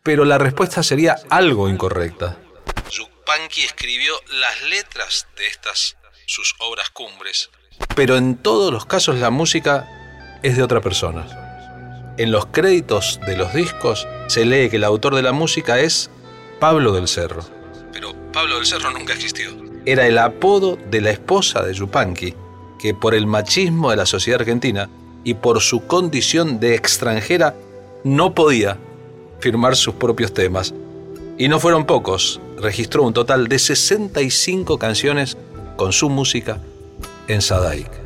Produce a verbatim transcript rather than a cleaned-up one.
pero la respuesta sería algo incorrecta. Yupanqui escribió las letras de estas sus obras cumbres, pero en todos los casos la música es de otra persona. En los créditos de los discos se lee que el autor de la música es Pablo del Cerro. Pero Pablo del Cerro nunca existió. Era el apodo de la esposa de Yupanqui, que por el machismo de la sociedad argentina y por su condición de extranjera no podía firmar sus propios temas. Y no fueron pocos, registró un total de sesenta y cinco canciones con su música en Sadaic.